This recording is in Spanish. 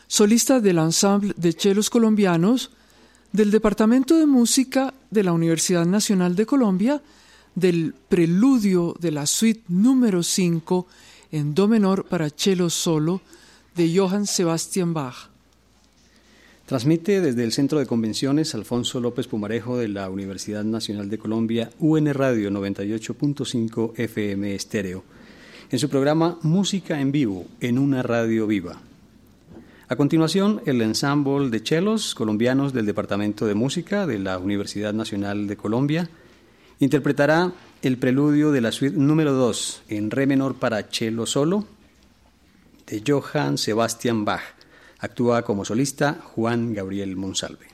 solista del Ensemble de Chelos Colombianos, del Departamento de Música de la Universidad Nacional de Colombia, del preludio de la suite número 5 en do menor para cello solo de Johann Sebastian Bach. Transmite desde el Centro de Convenciones Alfonso López Pumarejo de la Universidad Nacional de Colombia, UN Radio 98.5 FM estéreo, en su programa Música en Vivo, en una radio viva. A continuación, el ensamble de chelos colombianos del Departamento de Música de la Universidad Nacional de Colombia interpretará el preludio de la suite número 2 en re menor para cello solo de Johann Sebastian Bach. Actúa como solista Juan Gabriel Monsalve.